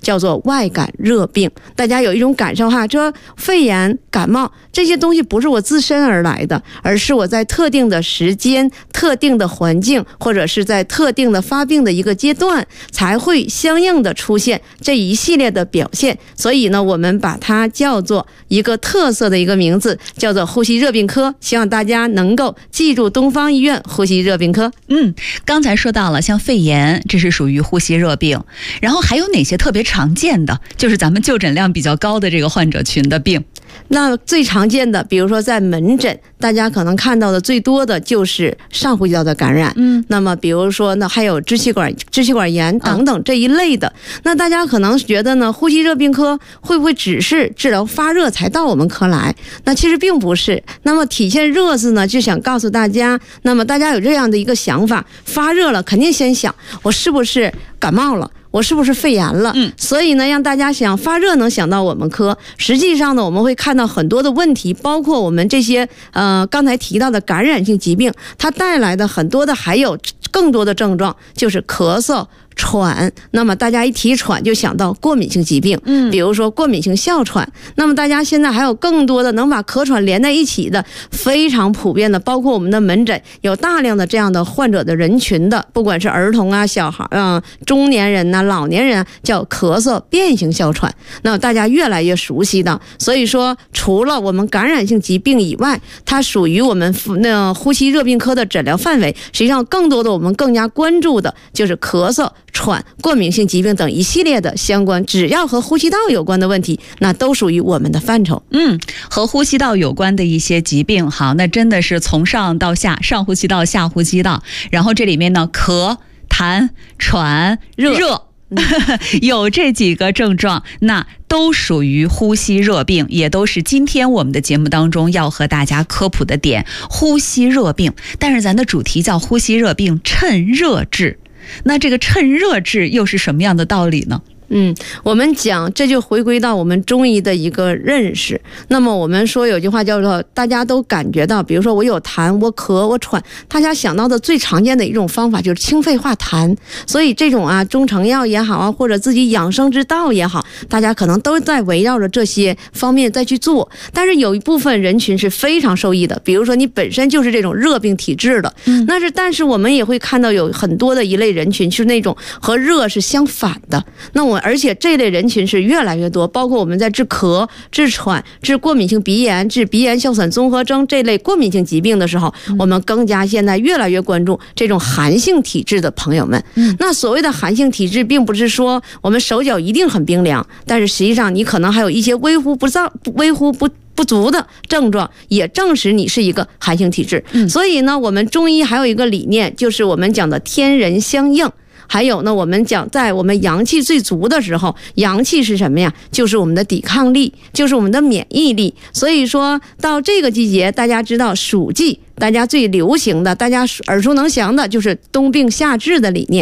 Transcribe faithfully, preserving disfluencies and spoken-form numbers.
叫做外感热病。大家有一种感受哈，说肺炎、感冒这些东西不是我自身而来的，而是我在特定的时间、特定的环境，或者是在特定的发病的一个阶段，才会相应的出现这一系列的表现。所以呢，我们把它叫做一个特色的一个名字，叫做呼吸热病科。希望大家能够记住东方医院呼吸热病科。 嗯，刚才说到了像肺炎，这是属于呼吸热病，然后还有哪些特别常见的，就是咱们就诊量比较高的这个患者群的病？ 那最常见的，比如说在门诊，大家可能看到的最多的就是上呼吸道的感染。嗯，那么比如说呢，还有支气管支气管炎等等这一类的。嗯、那大家可能觉得呢，呼吸热病科会不会只是治疗发热才到我们科来？那其实并不是。那么体现热字呢，就想告诉大家，那么大家有这样的一个想法，发热了肯定先想我是不是感冒了，我是不是肺炎了？嗯，所以呢，让大家想发热能想到我们科。实际上呢，我们会看到很多的问题，包括我们这些呃刚才提到的感染性疾病，它带来的很多的还有更多的症状，就是咳嗽、喘。那么大家一提喘就想到过敏性疾病，嗯，比如说过敏性哮喘。那么大家现在还有更多的能把咳喘连在一起的，非常普遍的，包括我们的门诊有大量的这样的患者的人群的，不管是儿童啊、小孩啊、呃、中年人呐、啊、老年人啊，叫咳嗽变性哮喘。那么大家越来越熟悉的，所以说除了我们感染性疾病以外，它属于我们那呼吸热病科的诊疗范围。实际上更多的我们更加关注的就是咳嗽、喘、过敏性疾病等一系列的相关，只要和呼吸道有关的问题，那都属于我们的范畴。 嗯，和呼吸道有关的一些疾病，好，那真的是从上到下，上呼吸道、下呼吸道，然后这里面呢，咳、痰、喘、热。热有这几个症状，那都属于呼吸热病，也都是今天我们的节目当中要和大家科普的点。呼吸热病，但是咱的主题叫呼吸热病趁热治，那这个趁热治又是什么样的道理呢？ 嗯，我们讲这就回归到我们中医的一个认识。那么我们说有句话叫做大家都感觉到，比如说我有痰、我咳、我喘，大家想到的最常见的一种方法就是清肺化痰。所以这种啊中成药也好啊，或者自己养生之道也好，大家可能都在围绕着这些方面再去做。但是有一部分人群是非常受益的，比如说你本身就是这种热病体质的，嗯，那是但是我们也会看到有很多的一类人群是那种和热是相反的。那我而且这类人群是越来越多，包括我们在治咳、治喘、治过敏性鼻炎、治鼻炎哮喘综合征这类过敏性疾病的时候，我们更加现在越来越关注这种寒性体质的朋友们。那所谓的寒性体质，并不是说我们手脚一定很冰凉，但是实际上你可能还有一些微乎不燥、微乎不不足的症状，也证实你是一个寒性体质。嗯，所以呢，我们中医还有一个理念，就是我们讲的天人相应。还有呢，我们讲在我们阳气最足的时候，阳气是什么呀？就是我们的抵抗力，就是我们的免疫力。所以说到这个季节，大家知道暑季，大家最流行的、大家耳熟能详的就是冬病夏治的理念。